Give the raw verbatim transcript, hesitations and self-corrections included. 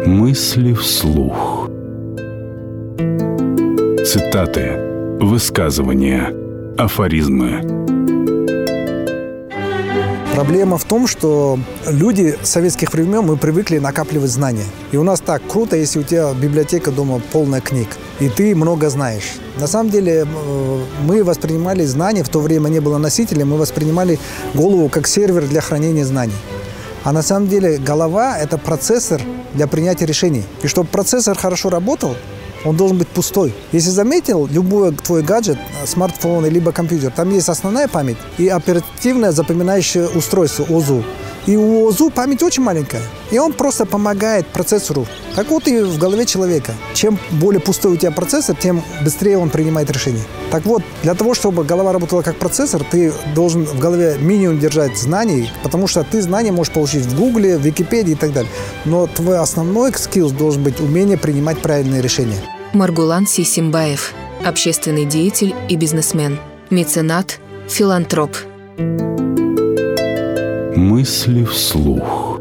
Мысли вслух. Цитаты, высказывания, афоризмы. Проблема в том, что люди советских времен, мы привыкли накапливать знания. И у нас так круто, если у тебя библиотека дома полная книг, и ты много знаешь. На самом деле мы воспринимали знания, в то время не было носителей, мы воспринимали голову как сервер для хранения знаний. А на самом деле голова – это процессор для принятия решений. И чтобы процессор хорошо работал, он должен быть пустой. Если заметил, любой твой гаджет, смартфон либо компьютер, там есть основная память и оперативное запоминающее устройство ОЗУ. И у ОЗУ память очень маленькая, и он просто помогает процессору. Так вот и в голове человека. Чем более пустой у тебя процессор, тем быстрее он принимает решения. Так вот, для того, чтобы голова работала как процессор, ты должен в голове минимум держать знаний, потому что ты знания можешь получить в Гугле, в Википедии и так далее. Но твой основной скилл должен быть умение принимать правильные решения. Маргулан Сисимбаев, общественный деятель и бизнесмен, меценат, филантроп. Мысли вслух.